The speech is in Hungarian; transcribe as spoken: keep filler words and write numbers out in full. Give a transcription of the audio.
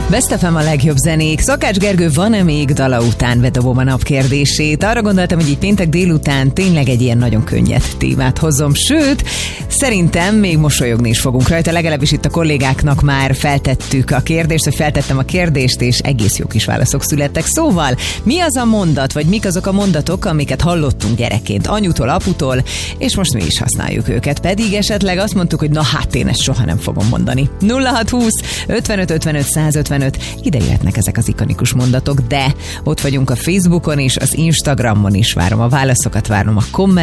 Best ef em a legjobb zenék. Szakács Gergő, van-e még dala után bedobom a napkérdését? Arra gondoltam, hogy így péntek délután tényleg egy ilyen nagyon könnyed témát hozom. Sőt, szerintem még mosolyogni is fogunk rajta. Legalábbis itt a kollégáknak már feltettük a kérdést, vagy feltettem a kérdést, és egész jó kis válaszok születtek. Szóval, mi az a mondat, vagy mik azok a mondatok, amiket hallottunk gyerekként anyutól, aputól, és most mi is használjuk őket. Pedig esetleg azt mondtuk, hogy na hát én ezt soha nem fogom mondani. nulla hat húsz ötvenöt ötvenöt százötvenöt ide jöhetnek ezek az ikonikus mondatok, de ott vagyunk a Facebookon is, az Instagramon is, várom a válaszokat, várom a komment